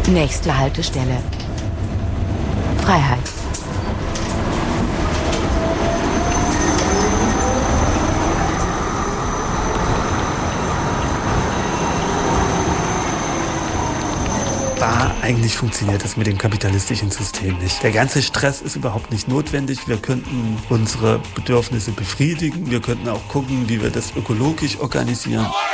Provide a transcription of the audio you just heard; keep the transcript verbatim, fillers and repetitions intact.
Nächste Haltestelle: Freiheit. Da eigentlich funktioniert das mit dem kapitalistischen System nicht. Der ganze Stress ist überhaupt nicht notwendig. Wir könnten unsere Bedürfnisse befriedigen. Wir könnten auch gucken, wie wir das ökologisch organisieren.